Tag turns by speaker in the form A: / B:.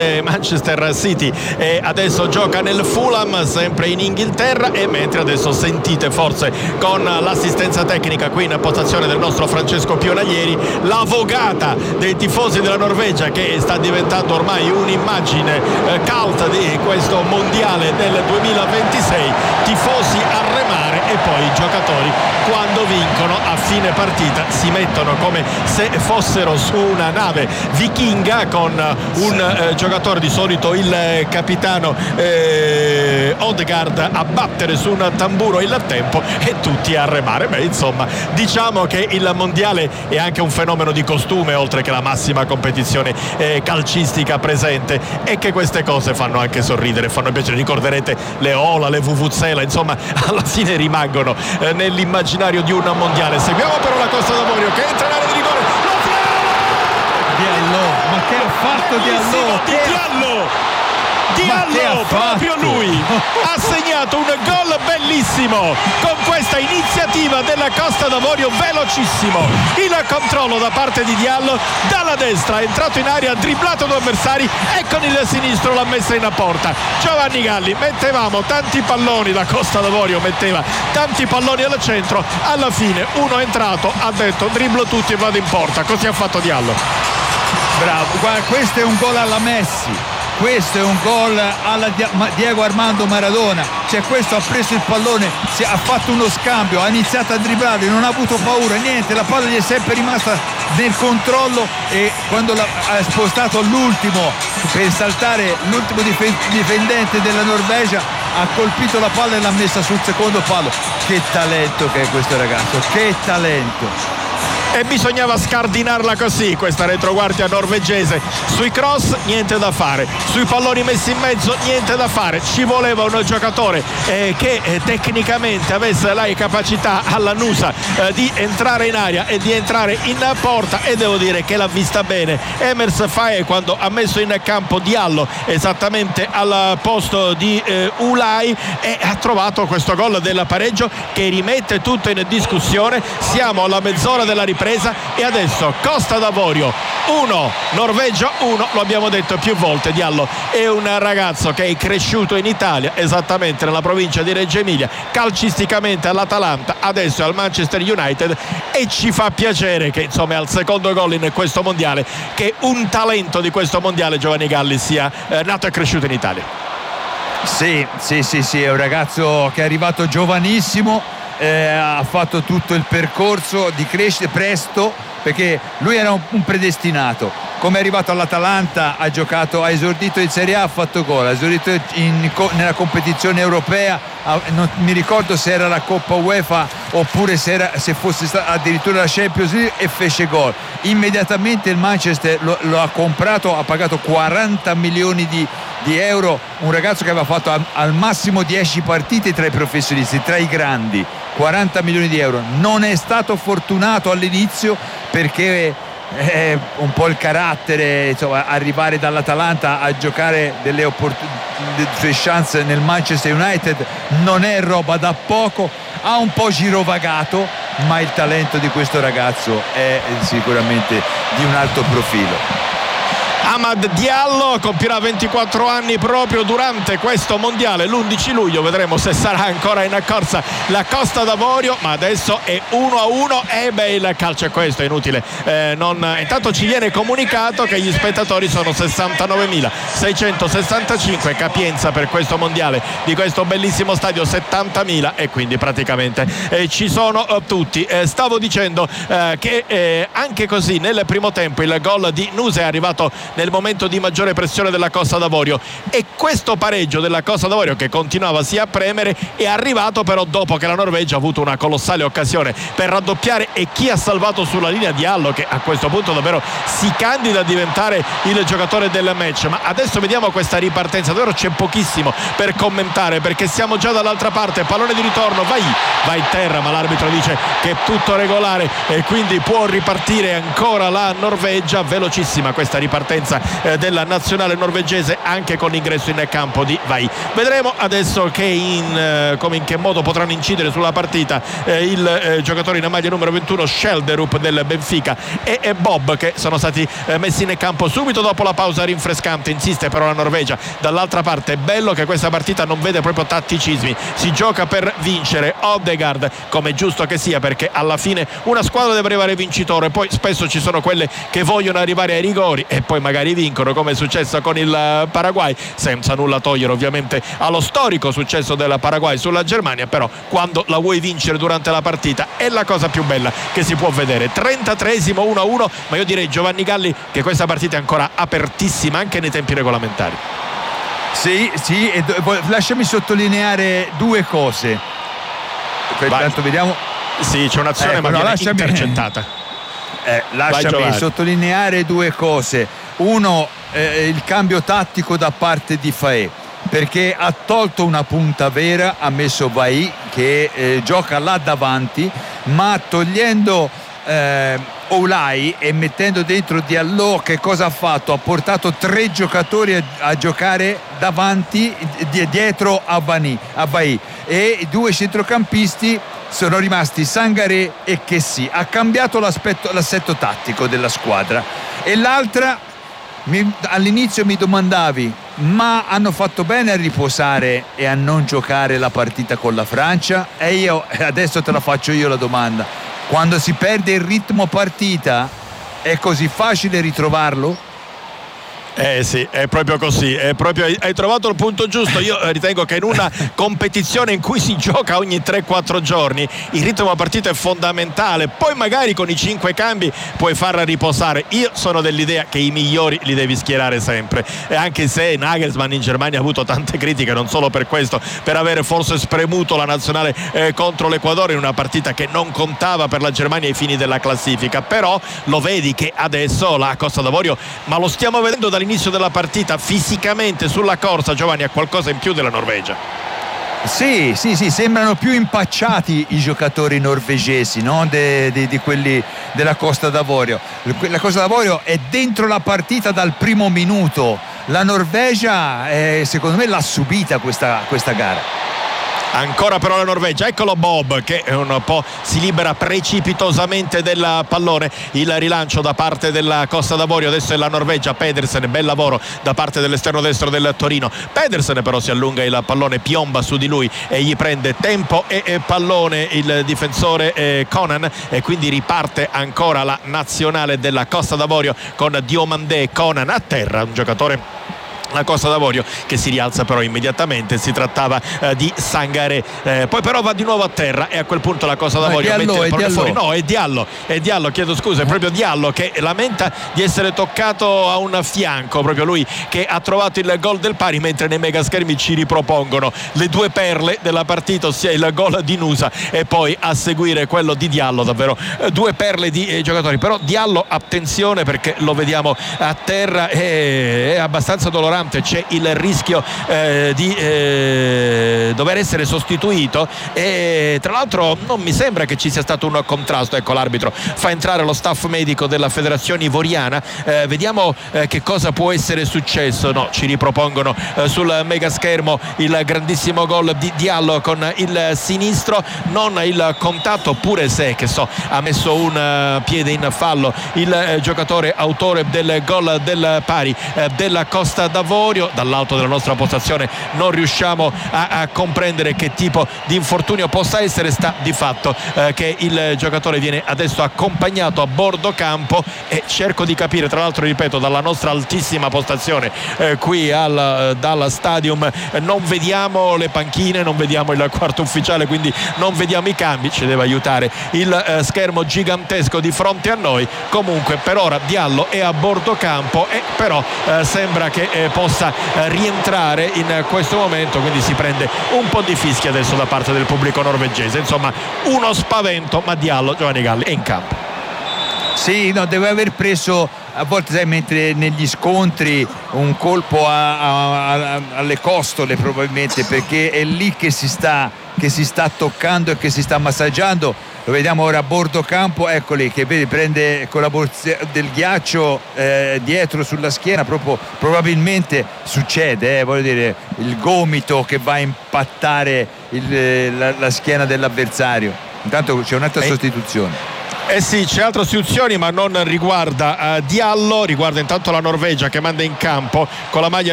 A: Manchester City, e adesso gioca nel Fulham, sempre in Inghilterra, e mentre adesso sentite forse con l'assistenza tecnica qui in postazione del nostro Francesco Pionaglieri la vogata dei tifosi della Norvegia, che sta diventando ormai un'immagine cult di questo mondiale del 2026. Tifosi a remare, e poi i giocatori quando vincono a fine partita si mettono come se fossero su una nave vichinga, con un giocatore, di solito il capitano Odegaard, a battere su un tamburo il tempo, e tutti a remare. Beh, insomma, diciamo che il mondiale è anche un fenomeno di costume, oltre che la massima competizione calcistica presente, e che queste cose fanno anche sorridere, fanno piacere. Ricorderete le Ola, le Vuvuzela, insomma, alla fine rimangono nell'immaginario di un mondiale. Seguiamo però la Costa d'Avorio, che entra in area di rigore.
B: Diallo, ma che ha fatto
A: Diallo, proprio lui ha segnato un gol bellissimo con questa iniziativa della Costa d'Avorio, velocissimo il controllo da parte di Diallo, dalla destra è entrato in area, ha dribblato due avversari e con il sinistro l'ha messa in porta. Giovanni Galli, mettevamo tanti palloni, la Costa d'Avorio metteva tanti palloni al centro, alla fine uno è entrato, ha detto dribblo tutti e vado in porta, così ha fatto Diallo.
B: Bravo, guarda, questo è un gol alla Messi, questo è un gol alla Diego Armando Maradona. Cioè, questo ha preso il pallone, ha fatto uno scambio, ha iniziato a dribblare, non ha avuto paura, niente, la palla gli è sempre rimasta nel controllo, e quando ha spostato l'ultimo per saltare, l'ultimo difendente della Norvegia, ha colpito la palla e l'ha messa sul secondo palo. Che talento che è questo ragazzo, che talento!
A: E bisognava scardinarla così questa retroguardia norvegese. Sui cross niente da fare, sui palloni messi in mezzo niente da fare, ci voleva un giocatore che tecnicamente avesse la capacità alla Nusa di entrare in area e di entrare in porta, e devo dire che l'ha vista bene Emers Faé quando ha messo in campo Diallo esattamente al posto di Ulai, e ha trovato questo gol del pareggio che rimette tutto in discussione. Siamo alla mezz'ora della ripresa, e adesso Costa d'Avorio 1, Norvegia 1. Lo abbiamo detto più volte, Diallo è un ragazzo che è cresciuto in Italia, esattamente nella provincia di Reggio Emilia, calcisticamente all'Atalanta, adesso è al Manchester United, e ci fa piacere che insomma al secondo gol in questo mondiale, che un talento di questo mondiale, Giovanni Galli, sia nato e cresciuto in Italia.
B: Sì, è un ragazzo che è arrivato giovanissimo, ha fatto tutto il percorso di crescita presto, perché lui era un predestinato. Come è arrivato all'Atalanta, ha esordito in Serie A, ha fatto gol, ha esordito nella competizione europea, non mi ricordo se era la Coppa UEFA oppure se fosse stata addirittura la Champions League, e fece gol. Immediatamente il Manchester lo ha comprato, ha pagato 40 milioni di euro, un ragazzo che aveva fatto al massimo 10 partite tra i professionisti, tra i grandi. 40 milioni di euro. Non è stato fortunato all'inizio, perché un po' il carattere, insomma, arrivare dall'Atalanta a giocare delle sue chance nel Manchester United non è roba da poco, ha un po' girovagato, ma il talento di questo ragazzo è sicuramente di un alto profilo.
A: Amad Diallo compirà 24 anni proprio durante questo mondiale, l'11 luglio. Vedremo se sarà ancora in corsa la Costa d'Avorio, ma adesso è 1-1. E beh, il calcio è questo, è inutile. Intanto ci viene comunicato che gli spettatori sono 69.665, capienza per questo mondiale di questo bellissimo stadio 70.000, e quindi praticamente ci sono tutti. Stavo dicendo che anche così nel primo tempo il gol di Nusa è arrivato nel momento di maggiore pressione della Costa d'Avorio, e questo pareggio della Costa d'Avorio, che continuava sì a premere, è arrivato però dopo che la Norvegia ha avuto una colossale occasione per raddoppiare, e chi ha salvato sulla linea Diallo, che a questo punto davvero si candida a diventare il giocatore del match. Ma adesso vediamo questa ripartenza, davvero c'è pochissimo per commentare, perché siamo già dall'altra parte, pallone di ritorno, va in terra, ma l'arbitro dice che è tutto regolare e quindi può ripartire ancora la Norvegia. Velocissima questa ripartenza presenza della nazionale norvegese, anche con l'ingresso in campo di Vai. Vedremo adesso come in che modo potranno incidere sulla partita il giocatore in maglia numero 21 Schelderup del Benfica e Bob, che sono stati messi in campo subito dopo la pausa rinfrescante. Insiste però la Norvegia. Dall'altra parte è bello che questa partita non vede proprio tatticismi, si gioca per vincere. Odegaard, come giusto che sia, perché alla fine una squadra deve arrivare vincitore, poi spesso ci sono quelle che vogliono arrivare ai rigori e poi magari vincono, come è successo con il Paraguay, senza nulla togliere ovviamente allo storico successo del Paraguay sulla Germania. Però quando la vuoi vincere durante la partita è la cosa più bella che si può vedere. 33esimo 1-1, ma io direi, Giovanni Galli, che questa partita è ancora apertissima anche nei tempi regolamentari.
B: Sì, e lasciami sottolineare due cose. Intanto vediamo.
A: Sì, c'è un'azione ma viene intercettata.
B: Lasciami sottolineare due cose. Uno, il cambio tattico da parte di Faé, perché ha tolto una punta vera, ha messo Vai che gioca là davanti, ma togliendo Oulai e mettendo dentro Diallo, che cosa ha fatto? Ha portato 3 giocatori a giocare davanti, dietro a Vai, e i 2 centrocampisti sono rimasti Sangaré e Kessie. Ha cambiato l'assetto tattico della squadra. E l'altra, all'inizio mi domandavi, ma hanno fatto bene a riposare e a non giocare la partita con la Francia? E io adesso te la faccio io la domanda: quando si perde il ritmo partita è così facile ritrovarlo?
A: Sì, è proprio così, hai trovato il punto giusto. Io ritengo che in una competizione in cui si gioca ogni 3-4 giorni il ritmo a partita è fondamentale, poi magari con i 5 cambi puoi far riposare. Io sono dell'idea che i migliori li devi schierare sempre, e anche se Nagelsmann in Germania ha avuto tante critiche, non solo per questo, per avere forse spremuto la nazionale contro l'Equador in una partita che non contava per la Germania ai fini della classifica, però lo vedi che adesso la Costa d'Avorio, ma lo stiamo vedendo dall'inizio della partita, fisicamente sulla corsa, Giovanni, ha qualcosa in più della Norvegia.
B: Sì, sembrano più impacciati i giocatori norvegesi, no? di quelli della Costa d'Avorio. La Costa d'Avorio è dentro la partita dal primo minuto. La Norvegia secondo me l'ha subita questa gara.
A: Ancora però la Norvegia, eccolo Bob che un po' si libera precipitosamente del pallone. Il rilancio da parte della Costa d'Avorio, adesso è la Norvegia. Pedersen, bel lavoro da parte dell'esterno destro del Torino. Pedersen però si allunga il pallone, piomba su di lui e gli prende tempo e pallone il difensore Conan, e quindi riparte ancora la nazionale della Costa d'Avorio con Diomandé. Conan a terra, un giocatore la Costa d'Avorio che si rialza però immediatamente. Si trattava di Sangaré, poi però va di nuovo a terra e a quel punto la Costa d'Avorio mette il pallone fuori. No, è Diallo, chiedo scusa, è proprio Diallo che lamenta di essere toccato a un fianco, proprio lui che ha trovato il gol del pari, mentre nei megaschermi ci ripropongono le 2 perle della partita, ossia il gol di Nusa e poi a seguire quello di Diallo. Davvero 2 perle di giocatori, però Diallo, attenzione, perché lo vediamo a terra, è abbastanza dolorante. C'è il rischio di dover essere sostituito, e tra l'altro non mi sembra che ci sia stato un contrasto. Ecco, l'arbitro fa entrare lo staff medico della federazione ivoriana, vediamo che cosa può essere successo. No, ci ripropongono sul megaschermo il grandissimo gol di Diallo con il sinistro, non il contatto, pure se ha messo un piede in fallo il giocatore autore del gol del pari della Costa d'Avorio. Dall'alto della nostra postazione non riusciamo a comprendere che tipo di infortunio possa essere. Sta di fatto che il giocatore viene adesso accompagnato a bordo campo, e cerco di capire, tra l'altro ripeto, dalla nostra altissima postazione qui dal stadium non vediamo le panchine, non vediamo il quarto ufficiale, quindi non vediamo i cambi. Ci deve aiutare il schermo gigantesco di fronte a noi. Comunque per ora Diallo è a bordo campo, e però sembra che possa rientrare in questo momento, quindi si prende un po' di fischia adesso da parte del pubblico norvegese. Insomma, uno spavento, ma Diallo, Giovanni Galli, è in campo.
B: Sì, no, deve aver preso a volte, sai, mentre negli scontri, un colpo alle costole probabilmente, perché è lì che si sta toccando e che si sta massaggiando. lo vediamo ora a bordo campo, eccoli che vedi, prende con la borsa del ghiaccio dietro sulla schiena, proprio probabilmente succede, voglio dire, il gomito che va a impattare la schiena dell'avversario. Intanto c'è un'altra sostituzione.
A: Sì, c'è altre istituzioni, ma non riguarda Diallo, riguarda intanto la Norvegia che manda in campo con la maglia